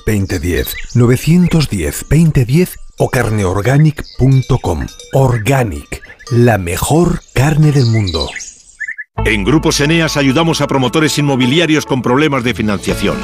2010, 910-2010 o carneorganic.com. Organic, la mejor carne del mundo. En Grupos Eneas ayudamos a promotores inmobiliarios con problemas de financiación.